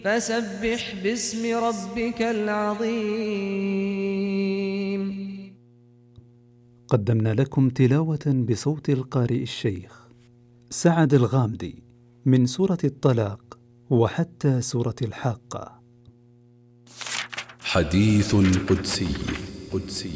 فسبح باسم ربك العظيم. قدمنا لكم تلاوة بصوت القارئ الشيخ سعد الغامدي من سورة الطلاق وحتى سورة الحاقة. حديث قدسي.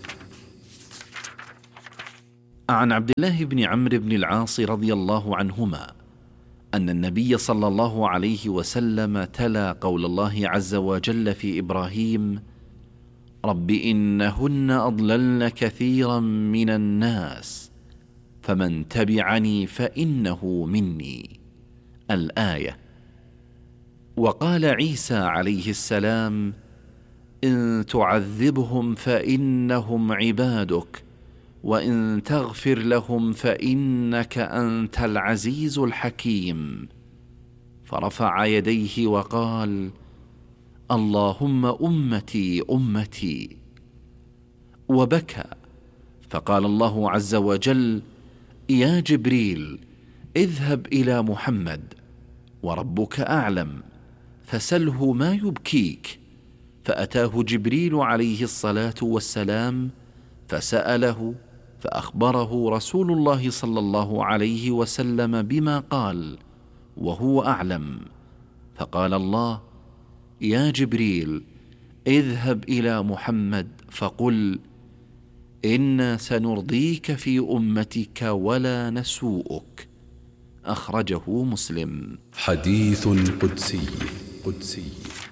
عن عبد الله بن عمرو بن العاص رضي الله عنهما أن النبي صلى الله عليه وسلم تلا قول الله عز وجل في إبراهيم: رب إنهن أضللن كثيرا من الناس فمن تبعني فإنه مني، الآية. وقال عيسى عليه السلام: إن تعذبهم فإنهم عبادك وإن تغفر لهم فإنك أنت العزيز الحكيم. فرفع يديه وقال: اللهم أمتي أمتي. وبكى، فقال الله عز وجل: يا جبريل اذهب إلى محمد وربك أعلم فسله ما يبكيك. فأتاه جبريل عليه الصلاة والسلام فسأله، فأخبره رسول الله صلى الله عليه وسلم بما قال وهو أعلم. فقال الله: يا جبريل اذهب إلى محمد فقل: إنا سنرضيك في أمتك ولا نسوءك. أخرجه مسلم. حديث قدسي.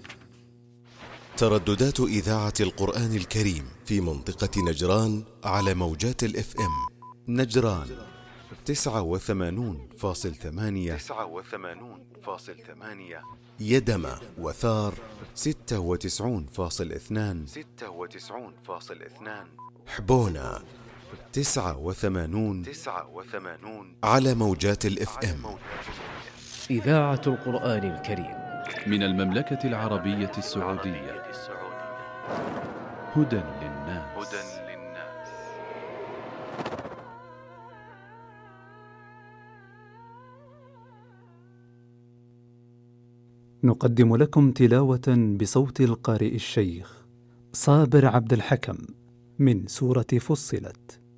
ترددات إذاعة القرآن الكريم في منطقة نجران على موجات الFM نجران 89.8، يدمى وثار 96.2، حبونا 89 على موجات الFM. إذاعة القرآن الكريم من المملكة العربية السعودية. هدى للناس. نقدم لكم تلاوة بصوت القارئ الشيخ صابر عبد الحكم من سورة فصلت.